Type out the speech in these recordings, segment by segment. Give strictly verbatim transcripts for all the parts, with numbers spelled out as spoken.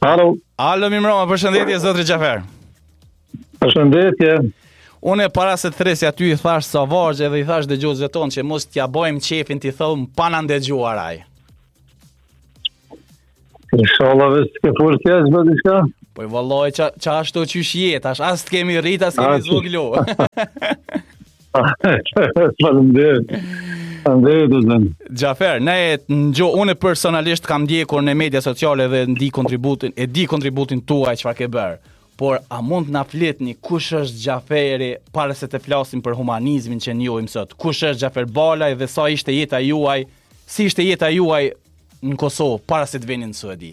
Alo. Alo, mirëmbrëma, përshëndetje zotri Xhafer. Përshëndetje. Unë para se të thresja ty i thash sa vargje dhe i thash dëgjuesve tonë që mos t'ja bëjmë qefin t'i thom pa na ndëgjuar ai. Inshallah vetë ke fol keq me diçka? Po vallai ça ça ashtu qysh jetë, as as t'kemi rrit as kemi zvoglu. Faleminderit. Faleminderit. Xhafer, ne ngjo unë personalisht kam ndjekur në media sociale dhe ndi kontributin, e di kontributin tuaj çfarë ke bër. Por a mund na fletni kush është Xhaferi para se të flasim për humanizmin që njohim sot? Kush është Xhafer Balaj dhe sa ishte jeta juaj? Si ishte jeta juaj në Kosovë para se të vini në Suedi?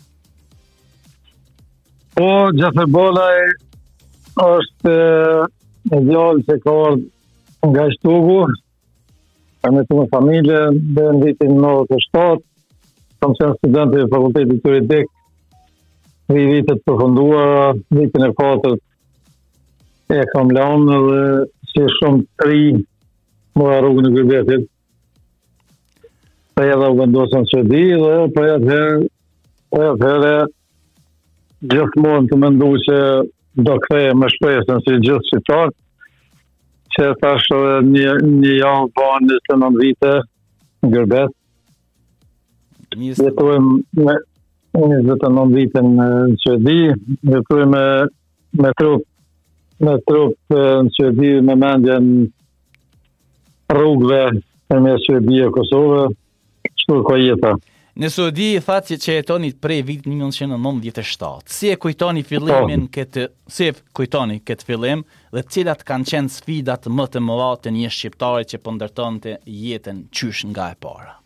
Po, Xhafer Balaj është e djalë që ka ardhur nga Shtugu. Kam jetuar me familje dhe në vitin nëntëdhjetë e shtatë. Kam qenë student e fakultetit juridik. Në vitet përfunduara, vitin e katërt e kam lënë dhe si shumë të ri më rrugën e gërbetit. Pa edhe u vendosën në Suedi dhe pa atëherë, pa atëherë gjithmonë të mendu që do kthehem me shpresën si gjithë shqiptarët, që tash një, një javë pa njëzet e nëntë vite në gërbet. Jetojmë me njëzet e nëntë vite në Suedi, jetojmë me, me trup, me trup në Suedi, me mendjen rrugëve e me Suedi e Kosovë, çfarë ka jeta. Në Suedi i thatë që jetoni prej vitit një mijë e nëntëdhjetë e shtatë. Si e kujtoni fillimin këtë, si e kujtoni këtë fillim dhe cilat kanë qenë sfidat më të mëdha të një shqiptari që po ndërtonte jetën qysh nga e para?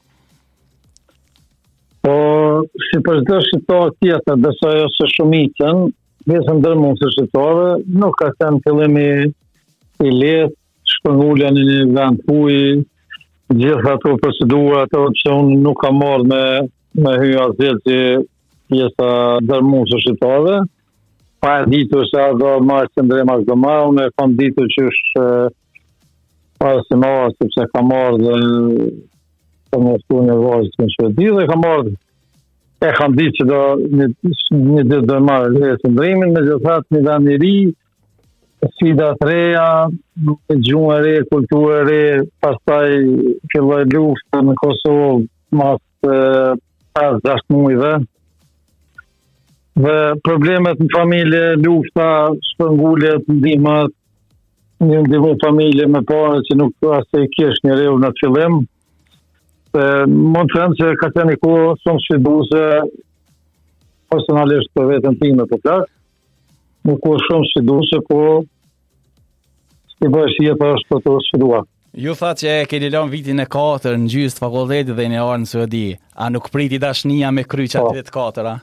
Po, si për çdo shqiptar tjetër, besoj ose shumicën, nëse ndërmund se shqiptarë, nuk ka qenë fillimi i lehtë, shpërngulja në një vend huaj, gjithë ato procedura, ato që unë nuk kam marrë me, me hy asgjë që pjesa ndërmund se shqiptarëve. Pa e ditur se a do marrë qëndrim as do marrë, unë e kam ditur që është para se marrë, sepse kam marrë dhe kam marrë një vazhë në Suedi dhe kam marrë e kam ditë që do një, një ditë do marrë e qëndrimin, me gjithat një vend i ri, sfida të reja, gjuhë e re, kulturë e re, pastaj filloi lufta në Kosovë mas pesë gjashtë muajve. Dhe problemet në familje, lufta, shpërnguljet, ndihmat, një ndihmë familje me parë që nuk asë i kish një reu në të fillim. E, mund të them që ka qenë një kohë shumë sfiduese, personalisht për veten time po flas. Nuk kohë shumë sfiduese, po si bësh jeta është të sfiduar. Ju thatë që e keni lënë vitin e katër në gjysmë të fakultetit dhe në ardhur në Suedi. A nuk priti dashnia me kryqat oh. vitit katër, a?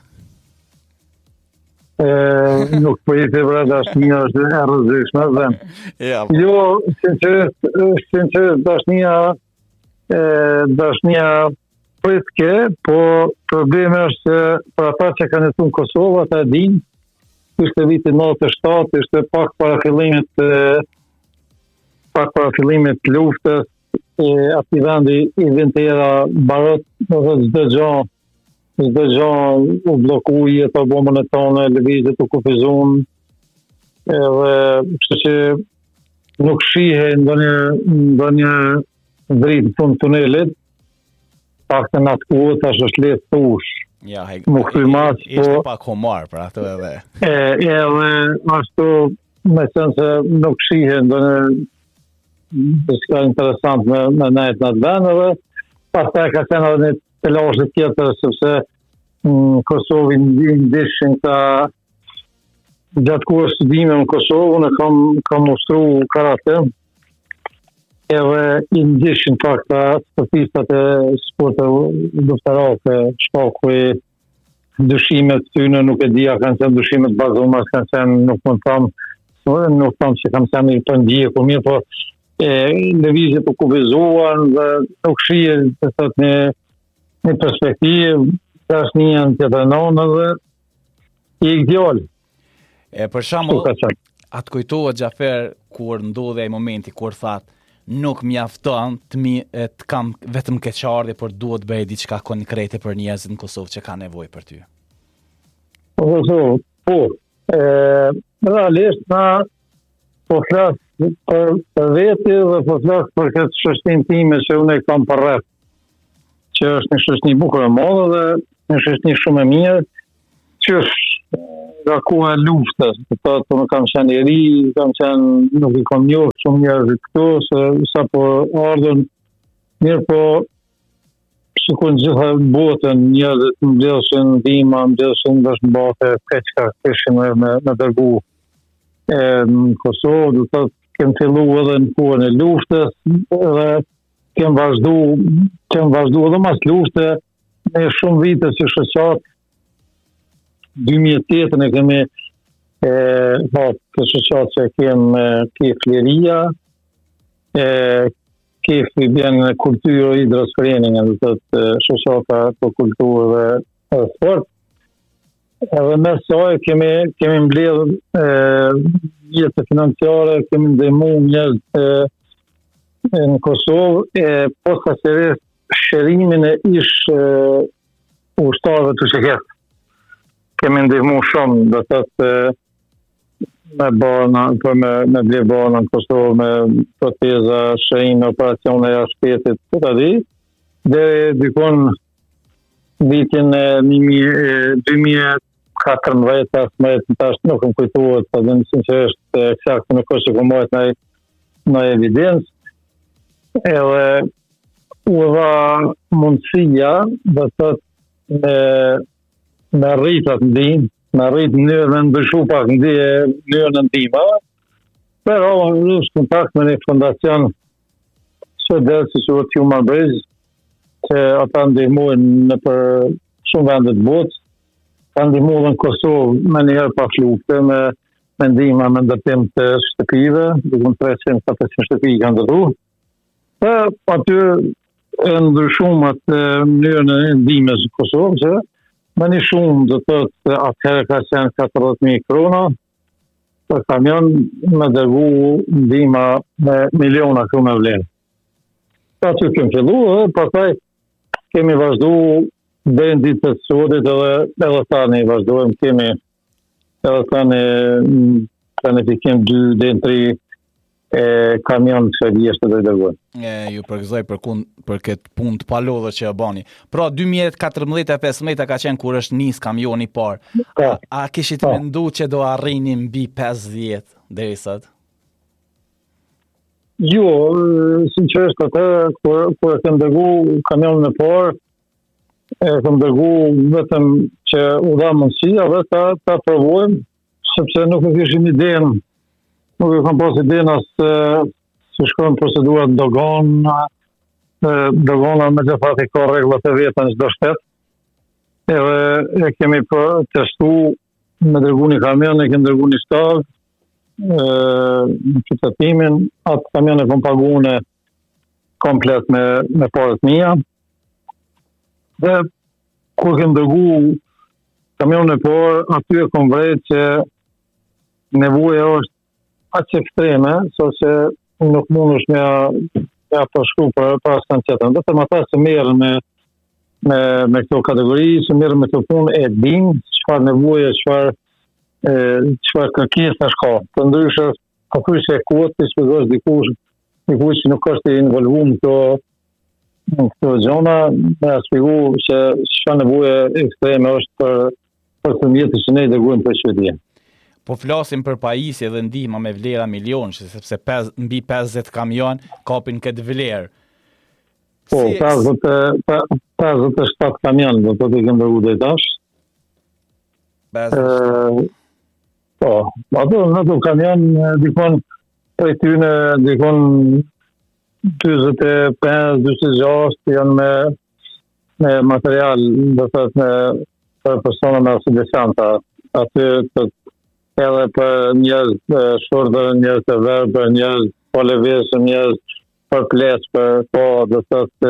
E, nuk priti vëra dashnia është e rrezikshme dhe. Ja, jo, sinqerisht, sinqerisht dashnia e, dashnia pritke, po problemi është se për ata që kanë jetuar në Kosovë, ata e dinë, ishte viti nëntëdhjetë e shtatë, ishte pak para fillimit pak para fillimit të luftës, e ati vendi i ventera barot, në dhe çdo gjë, çdo gjë u blokui, ato bombën e tonë, lëvizjet u kufizuan, edhe kështu që nuk shihe ndonjë ndonjë dritë fund tunelit, pak të natë kohë tash është lehtë tush. Ja, he, më kthy mas, ishte pak humor për ato edhe. E, edhe ashtu me qenë se nuk shihe ndonjë diçka interesant me, me nejtë në të vendeve, pastaj ka qenë edhe një telashe tjetër, sepse në Kosovë i ndishin ka gjatë kohë studime në Kosovë, unë kam, kam ushtru karate, edhe i ndishin pak ta sportistat e sporte luftarake, shpaku i dyshimet tyne, nuk e dia, kanë qenë dyshimet bazuar, kanë qenë, nuk mund të tham, nuk tham që kam qenë i të ndjekur mirë, po e lëvizjet u kufizuan dhe nuk shije të thot një, një perspektivë, dashnia në tjetër nënë dhe i djalë. E për shembull, atë kujtohet Xhafer kur ndodhi ai momenti kur thatë nuk mjafton të mi të kam vetëm keqardhje, por duhet bëj diçka konkrete për njerëzit në Kosovë që kanë nevojë për ty. Po, po, po. E, realisht, na po flas për, për veti dhe po flas për këtë shoqërinë time që unë e kam për rreth, që është një shoqëri bukur e madhe dhe një shoqëri shumë e mirë, që është nga koha e luftës, të thotë unë kam qenë i ri, kam qenë nuk i kam njohur shumë njerëz këtu, se sapo ardhën mirë, po sikur në gjitha botën njerëzit mbledhshin ndihma, mbledhshin dashmbate, këtë çka kishin me me dërgu e në Kosovë, do të thotë kem fillu edhe në kohën e luftës dhe kem vazhdu kem vazhdu edhe mas lufte me shumë vite si shoqat. dy mijë e tetë ne kemi e po të shoqat që kem Kef Liria, e Kef i bjen kulturë i drasfreningen, do të thotë shoqata për kulturë dhe, dhe sport. Edhe mes saj kemi kemi mbledh jetë financiare, kemi ndihmu njerëz në Kosovë, e posaçërisht shërimin e ish ushtarëve të sheket. Kemi ndihmu shumë, do të thotë me bana, për me me ble bana në Kosovë, me proteza, shërime, operacione e shtetit, të të di, dhe dykon vitin e dy mijë e katërmbëdhjetë, pesëmbëdhjetë, tash nuk më kujtohet, po dhe sinqerisht eksakt nuk është që ku mbajt në në evidencë. Edhe u dha mundësia, do të thotë me me rritat ndihmë, me rrit mënyrë me ndryshu pak mënyrën e ndihmave, pero në kontakt me një fondacion suedez që quhet Human Bridge, që ata ndihmojnë në për shumë vende të botës, kanë ndihmuar në Kosovë me njëherë pas lufte, me me ndihma me ndërtim të shtëpive, diku treqind katëqind shtëpi kanë ndërtuar. E aty e ndryshuar atë mënyrën e ndihmës në Kosovë, që me një shumë, do të thotë atëherë ka qenë katërdhjetë mijë krona, për kamion me dërgu ndihma me miliona krona vlerë. Aty kemi filluar, pastaj kemi vazhdu deri në ditët e sotit edhe edhe tani vazhdojmë, kemi edhe tani planifikim dy deri në tre e kamion që vjeshtë dhe dërgojnë. E, ju përgëzoj për, kun, për këtë punë të palodhë që e bani. Pra, dy mijë e katërmbëdhjetë e pesëmbëdhjetë ka qenë kur është nis kamioni parë. A, a kishit mendu që do arrini mbi pesëdhjetë deri sot? Jo, sinqerisht atë, kur, kur e kem dërgu kamionin e parë, e kem dërgu vetëm që u dha mundësia dhe ta, ta provojmë, sepse nuk e kishim idenë, nuk e kam pas idenë as se shkojnë procedurat dogan, dogana me që fati ka rregullat e veta në çdo shtet, edhe e kemi për testu me dërgu një kamion, e kemi dërgu një stag, në qytetimin, atë kamion e kom paguane komplet me, me parët mia. Dhe kur kem dërgu kamionin e parë, aty e kom vrejt që nevoja është aq ekstreme, so që nuk mundesh me ja përshkru për pas kanë qëtën. Vetëm ata që merren me me me këto kategori, që merren me këto punë e din çfarë nevoje, çfarë çfarë kërkesa ka. Të ndryshe, aty që e kuat të shpjegosh dikush, dikush që nuk është i involvuar në këto në këto zona, me shpjegu që çfarë nevoje ekstreme është për për fëmijët që ne i dërgojmë për qytetin. Po flasim për pajisje dhe ndihma me vlera milionësh, sepse pes, mbi pesëdhjetë kamion kapin këtë vlerë. Po, si... pesëdhjetë e shtatë kamion, do të të kemë dërgu dhe i tash. Po, ato në të kamion dikon për tyne dikon dyzet e pesë, dyzet e gjashtë janë me, me material, do të të me për persona me asidesanta. Aty të edhe për njerëz shurdër, njerëz të verë, për njerëz poleveshëm, njerëz për pleç, për po, do të të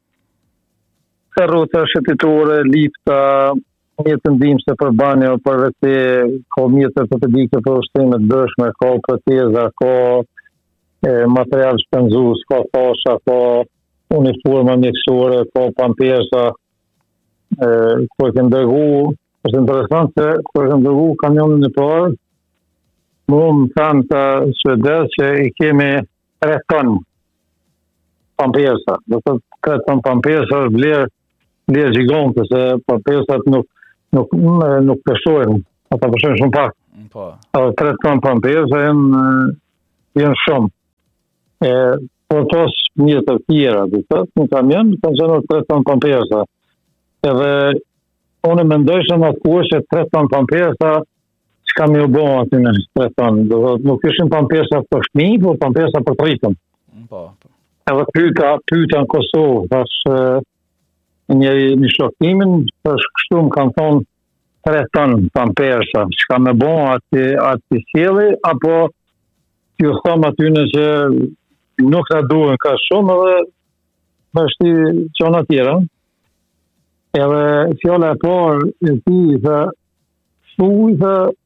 rruta shëtitore, lifta, mjetë ndihmëse për banjo, për vete, ka mjetë ortopedike për ushtrimet dëshme, ka proteza, ka e, material shpenzus, ka fasha, ka uniforma mjekësore, ka pampersa, ku e kemë dërgu është interesant se kur kam dërgu kamionin e parë, mu më thanë të suedez që i kemi tre ton pampersa. Do të tre ton pampersa është vlerë vlerë gjigante, se pampersat nuk nuk nuk peshojnë, ata peshojnë shumë pak. Po. Edhe tre ton pampersa janë janë shumë. E por tos një të tjera, do të thotë, në kamion kanë qenë tre ton pampersa. Edhe unë mendoj se në kohë që tre ton pampersa çka më u bën aty në tre ton. Do të thotë nuk ishin pampersa për fëmijë, por pampersa për tritën. Po. Edhe pyeta, pyeta në Kosovë, tash një një shokimin, tash kështu më kanë thonë tre ton pampersa, çka më bën aty aty sjelli, apo ju thom aty në që nuk na duhen ka shumë edhe është çona tjera. Edhe fjala e parë e tij tha thuj tha